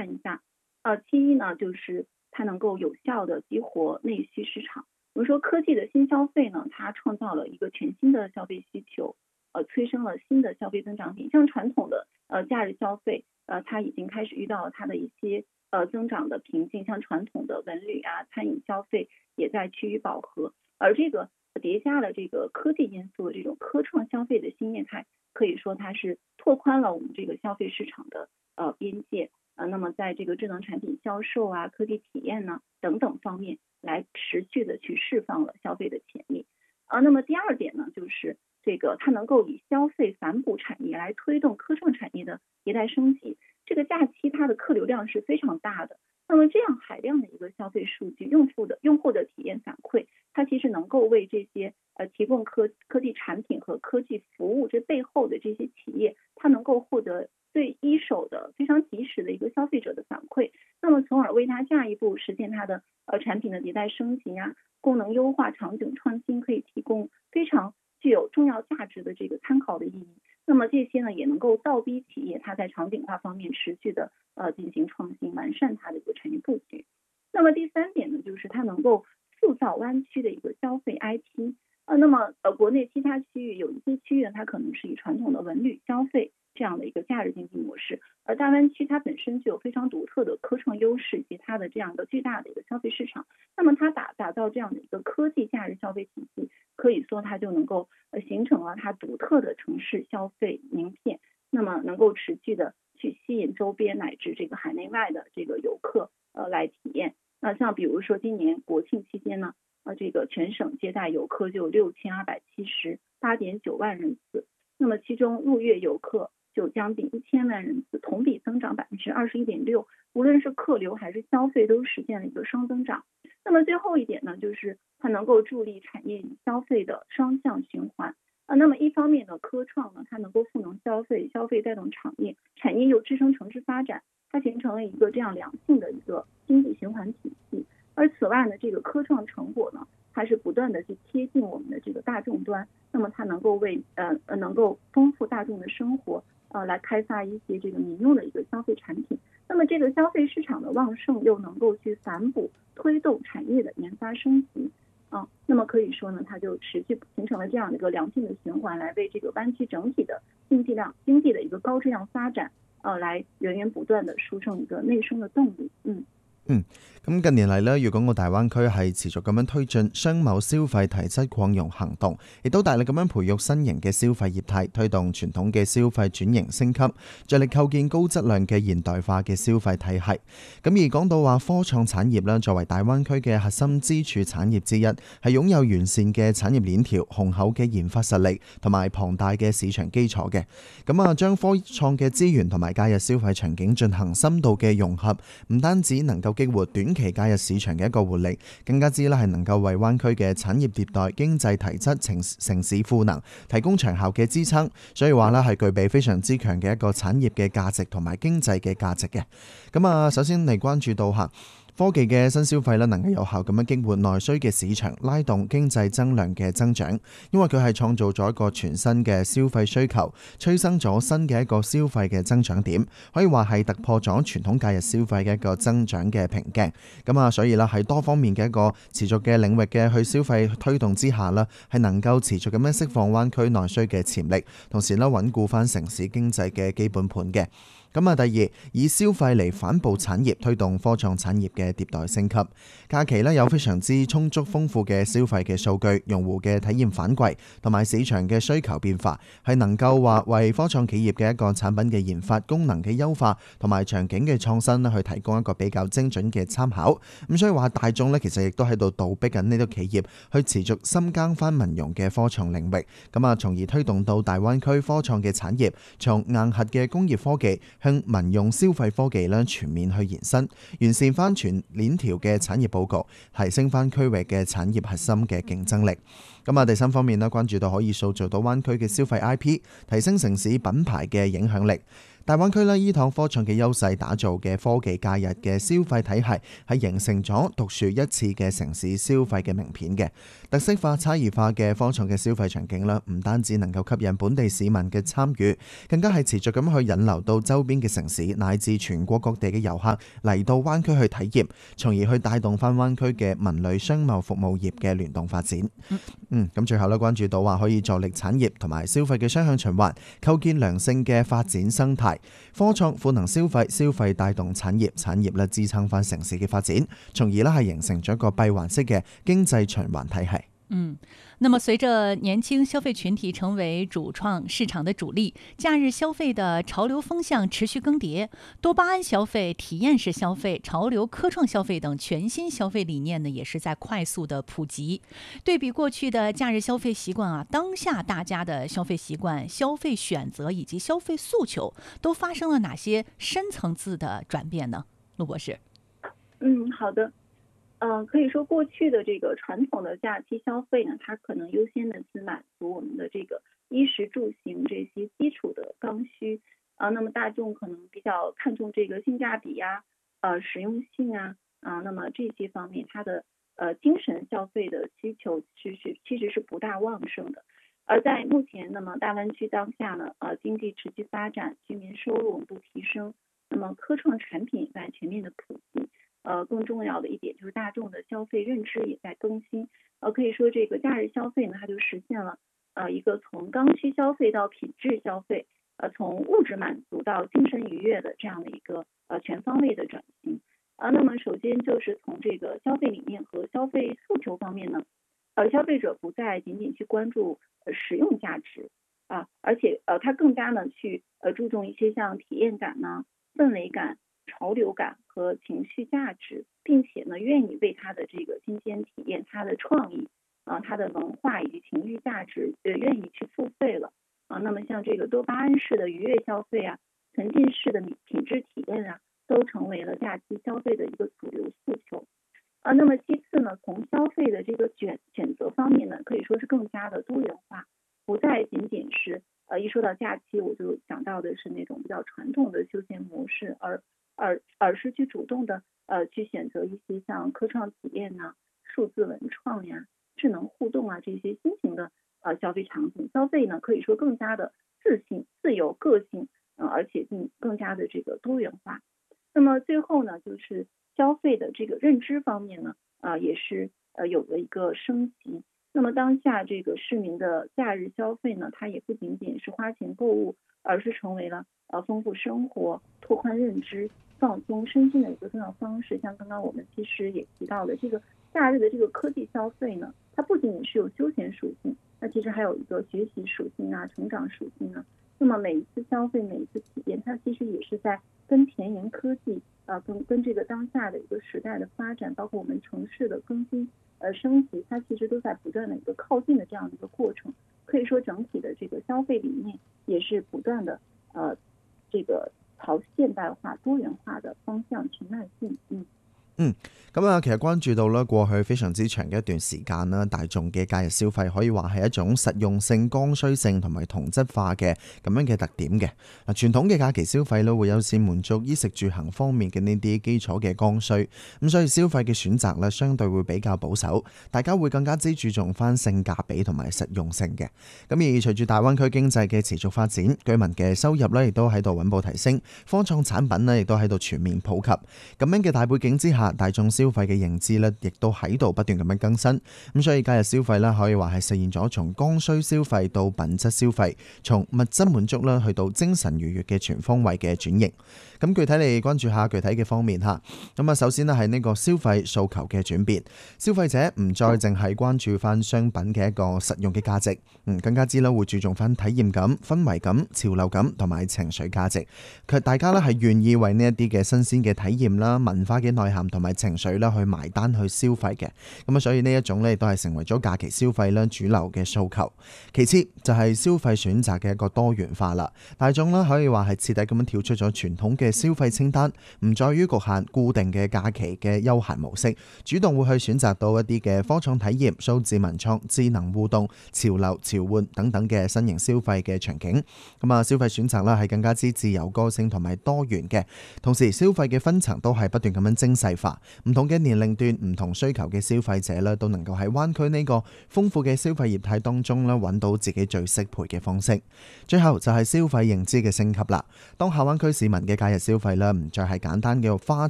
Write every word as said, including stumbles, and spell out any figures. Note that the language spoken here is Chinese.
看一下。呃，其一呢，就是它能够有效的激活内需市场。比如说科技的新消费呢，它创造了一个全新的消费需求，呃，催生了新的消费增长点。像传统的呃假日消费，呃，它已经开始遇到了它的一些呃增长的瓶颈，像传统的文旅啊、餐饮消费也在趋于饱和，而这个叠加了这个科技因素的这种科创消费的新业态，可以说它是拓宽了我们这个消费市场的呃边界。呃，那么在这个智能产品销售啊、科技体验呢等等方面，来持续的去释放了消费的潜力。呃，那么第二点呢，就是这个它能够以消费反哺产业来推动科创产业的迭代升级。这个假期它的客流量是非常大的，那么这样海量的一个消费数据，用户的用户的体验反馈，它其实能够为这些呃提供科科技产品和科技服务这背后的这些企业，它能够获得最一手的非常及时的一个消费者的反馈，那么从而为它下一步实现它的呃产品的迭代升级啊、功能优化、场景创新，可以提供非常具有重要价值的这个参考的意义。那么这些呢，也能够倒逼企业它在场景化方面持续的呃进行创新，完善它的一个产业布局。那么第三点呢，就是它能够塑造湾区的一个消费 I P。呃，那么呃国内其他区域有一些区域呢，它可能是以传统的文旅消费这样的一个假日经济模式，而大湾区它本身具有非常独特的科创优势以及它的这样的巨大的一个消费市场。那么它打打造这样的一个科技假日消费体系，可以说它就能够呃形成了它独特的城市消费名片，那么能够持续的去吸引周边乃至这个海内外的这个游客呃来体验。那像比如说今年国庆期间呢，呃这个全省接待游客就有六千二百七十八点九万人次，那么其中入粤游客就将近一千万人次，同比增长百分之二十一点六，无论是客流还是消费都实现了一个双增长。那么最后一点呢，就是它能够助力产业与消费的双向循环。啊，那么一方面呢，科创呢，它能够赋能消费，消费带动产业，产业又支撑城市发展，它形成了一个这样良性的一个经济循环体系。而此外呢，这个科创成果呢，它是不断的去贴近我们的这个大众端，那么它能够为呃呃能够丰富大众的生活，呃来开发一些这个民用的一个消费产品。那么这个消费市场的旺盛又能够去反哺推动产业的研发升级。啊，那么可以说呢，它就持续形成了这样的一个良性的循环，来为这个湾区整体的经济量经济的一个高质量发展，呃，來源源不斷地輸送一個內生嘅動力。嗯。 嗯，咁近年嚟呢，粵港澳大灣區係持續咁樣推進商貿消費體質擴容行動，亦都大力咁樣培育新型嘅消費業態，推動傳統嘅消費轉型升級，着力構建高質量嘅現代化嘅消費體系。咁而講到話科創產業啦，作為大灣區嘅核心支柱產業之一，係擁有完善嘅產業鏈條、雄厚嘅研發實力同埋龐大嘅市場基礎嘅。咁啊，將科創嘅資源同埋假日消費場景進行深度嘅融合，唔單止能夠激活短期假日市場嘅一個活力，更加之咧係能夠為灣區嘅產業迭代、經濟提質、城城市賦能提供長效嘅支撐，所以話咧係具備非常之強嘅一個產業嘅價值同埋經濟嘅價值嘅。咁啊，首先嚟關注到下科技嘅新消費咧，能夠有效咁樣激活內需嘅市場，拉動經濟增量嘅增長，因為佢係創造咗一個全新嘅消費需求，催生咗新嘅一個消費嘅增長點，可以話係突破咗傳統假日消費嘅一個增長嘅瓶頸。咁啊，所以啦喺多方面嘅一個持續嘅領域嘅去消費推動之下啦，係能夠持續咁樣釋放灣區內需嘅潛力，同時咧穩固翻城市經濟嘅基本盤嘅。咁啊，第二，以消費嚟反哺產業，推動科創產業嘅迭代升級。假期呢有非常之充足豐富嘅消費嘅數據，用戶嘅體驗反饋同埋市場嘅需求變化，係能夠話為科創企業嘅一個產品嘅研發、功能嘅優化同埋場景嘅創新呢去提供一個比較精準嘅參考。咁所以話大眾呢其實亦都喺度倒逼緊呢啲企業去持續深耕翻民用嘅科創領域，咁啊，從而推動到大灣區科創嘅產業從硬核嘅工業科技向民用消費科技咧全面去延伸，完善翻全鏈條嘅產業佈局，提升翻區域嘅產業核心嘅競爭力。咁啊，第三方面咧，關注到可以塑造到灣區嘅消費 I P， 提升城市品牌嘅影響力。 大灣區呢，依託科創嘅優勢打造嘅科技假日嘅消費體系，係形成咗獨樹一幟嘅城市消費嘅名片嘅特色化、差異化嘅科創嘅消費場景啦，唔單止能夠吸引本地市民嘅參與，更加係持續咁去引流到周邊嘅城市乃至全國各地嘅遊客嚟到灣區去體驗，從而去帶動翻灣區嘅文旅、商貿服務業嘅聯動發展。嗯，咁最後呢，關注到話可以助力產業同埋消費嘅雙向循環，構建良性嘅發展生態。科創賦能消費，消費帶動產業，產業咧支撐翻城市嘅發展，從而咧係形成咗一個閉環式嘅經濟循環體系。 嗯，那麼隨着年輕消費群體成為主創市場的主力，假日消費的潮流風向持續更迭，多巴胺消費、體驗式消費、潮流科創消費等全新消費理念呢，也是在快速的普及。對比過去的假日消費習慣啊，當下大家的消費習慣、消費選擇以及消費訴求都發生了哪些深層次的轉變呢？陸博士。 嗯，好的。呃，可以說過去的這個傳統的假期消費呢，它可能優先的去滿足我們的這個衣食住行這些基礎的剛需啊、呃，那麼大眾可能比較看重這個性價比呀、呃實用性啊啊、呃，那麼這些方面它的呃精神消費的需求其實其實是不大旺盛的。而在目前，那麼大灣區當下呢，呃經濟持續發展，居民收入穩步提升，那麼科創產品在全面的普及。呃，更重要的一點就是大眾的消費認知也在更新。呃，可以說這個假日消費呢，它就實現了呃一個從剛需消費到品質消費，呃從物質滿足到精神愉悅的這樣的一個呃全方位的轉型。啊、呃，那麼首先就是從這個消費理念和消費訴求方面呢，呃，消費者不再僅僅去關注呃實用價值啊，而且呃他更加呢去呃注重一些像體驗感呢、氛圍感、潮流感和情緒價值，並且呢願意為他的這個新鮮體驗、他的創意啊、他的文化以及情緒價值呃願意去付費了啊。那麼像這個多巴胺式的愉悅消費啊、沉浸式的品質體驗啊，都成為了假期消費的一個主流訴求啊。那麼其次呢，從消費的這個選選擇方面呢，可以說是更加的多元化，不再僅僅是呃一說到假期我就想到的是那種比較傳統的休閒模式，而而而是去主動的呃去選擇一些像科創體驗呐、數字文創呀、智能互動啊這些新型的呃消費場景。消費呢可以說更加的自信、自由、個性，呃而且更更加的這個多元化。那麼最後呢，就是消費的這個認知方面呢，啊、呃、也是呃有了一個升級。那麼當下這個市民的假日消費呢，它也不僅僅是花錢購物，而是成為了呃豐富生活、拓寬認知、放鬆身心的一個重要方式。像剛剛我們其實也提到的，這個假日的這個科技消費呢，它不僅僅是有休閒屬性，那其實還有一個學習屬性啊、成長屬性啊。那麼每一次消費、每一次體驗，它其實也是在跟前沿科技啊、呃，跟跟這個當下的一個時代的發展，包括我們城市的更新、呃升級，它其實都在不斷的一個靠近的這樣的一個過程。可以說整體的這個消費理念也是不斷的呃這個朝現代化、多元化的方向去邁進。嗯。 嗯，咁啊，其實關注到咧過去非常之長嘅一段時間啦，大眾嘅假日消費可以話係一種實用性、剛需性同埋同質化嘅咁樣嘅特點嘅。嗱，傳統嘅假期消費咧會優先滿足衣食住行方面嘅呢啲基礎嘅剛需，咁所以消費嘅選擇咧相對會比較保守，大家會更加之注重翻性價比同埋實用性嘅。咁而隨住大灣區經濟嘅持續發展，居民嘅收入咧亦都喺度穩步提升，科創產品咧亦都喺度全面普及。咁樣嘅大背景之下，大眾消費嘅認知咧，亦都喺度不斷咁樣更新，咁所以假日消費咧，可以話係實現咗從剛需消費到品質消費，從物質滿足啦，去到精神愉悅嘅全方位嘅轉型。咁具體嚟關注下具體嘅方面吓，咁啊，首先咧係呢個消費訴求嘅轉變，消費者唔再淨係關注翻商品嘅一個實用嘅價值，嗯，更加之啦會注重翻體驗感、氛圍感、潮流感同埋情緒價值。佢大家咧係願意為呢一啲嘅新鮮嘅體驗啦、文化嘅內涵同埋情緒啦去埋單去消費嘅。咁啊，所以呢一種咧亦都係成為咗假期消費啦主流嘅訴求。其次就係消費選擇嘅一個多元化啦，大眾啦可以話係徹底咁樣跳出咗傳統嘅消費清單，唔再於局限固定嘅假期嘅休閒模式，主動會去選擇到一啲嘅科創體驗、數字文創、智能互動、潮流潮玩等等嘅新型消費嘅場景。咁啊，消費選擇啦係更加之自由、個性同埋多元嘅，同時消費嘅分層都係不斷咁樣精細化，唔同嘅年齡段、唔同需求嘅消費者咧都能夠喺灣區呢個豐富嘅消費業態當中咧揾到自己最適配嘅方式。最後就係消費認知嘅升級啦。當下灣區市民嘅假日消費咧唔再係簡單嘅花